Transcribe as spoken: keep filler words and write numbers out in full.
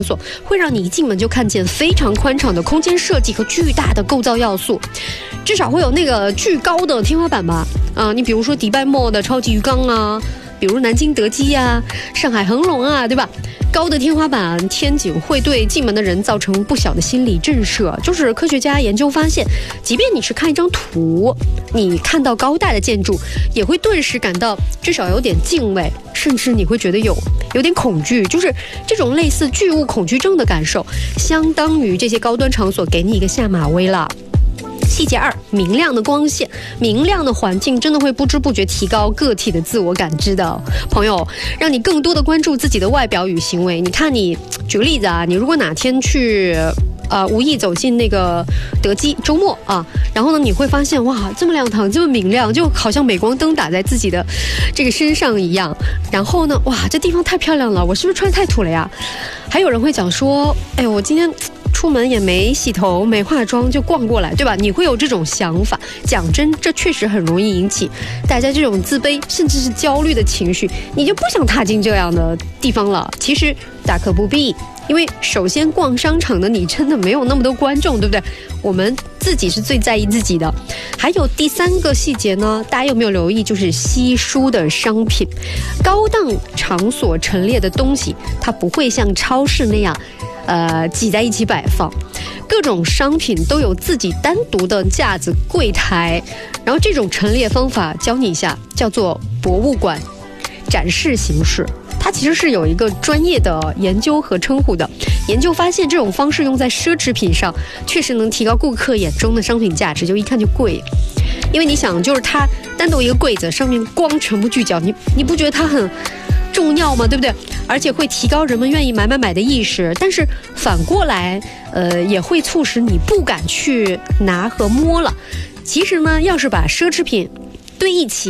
所，会让你一进门就看见非常宽敞的空间设计和巨大的构造要素，至少会有那个巨高的天花板吧。啊、呃，你比如说迪拜 Mall 的超级鱼缸啊，比如南京德基啊，上海恒隆啊，对吧？高的天花板天井会对进门的人造成不小的心理震慑。就是科学家研究发现，即便你是看一张图，你看到高大的建筑，也会顿时感到至少有点敬畏，甚至你会觉得有有点恐惧。就是这种类似巨物恐惧症的感受，相当于这些高端场所给你一个下马威了。细节二，明亮的光线，明亮的环境真的会不知不觉提高个体的自我感知的。朋友，让你更多的关注自己的外表与行为。你看你，举个例子啊，你如果哪天去呃无意走进那个德基周末啊，然后呢你会发现哇，这么亮堂，这么明亮，就好像镁光灯打在自己的这个身上一样。然后呢，哇，这地方太漂亮了，我是不是穿太土了呀？还有人会讲说，哎呦，我今天出门也没洗头没化妆就逛过来，对吧？你会有这种想法。讲真，这确实很容易引起大家这种自卑甚至是焦虑的情绪，你就不想踏进这样的地方了。其实大可不必，因为首先逛商场的你真的没有那么多观众，对不对？我们自己是最在意自己的。还有第三个细节呢，大家有没有留意？就是稀疏的商品。高档场所陈列的东西，它不会像超市那样呃，挤在一起摆放，各种商品都有自己单独的架子柜台，然后这种陈列方法教你一下，叫做博物馆展示形式。它其实是有一个专业的研究和称呼的。研究发现，这种方式用在奢侈品上，确实能提高顾客眼中的商品价值，就一看就贵。因为你想，就是它单独一个柜子上面光全部聚焦，你你不觉得它很重要吗？对不对？而且会提高人们愿意买买买的意识，但是反过来，呃，也会促使你不敢去拿和摸了。其实呢，要是把奢侈品堆一起，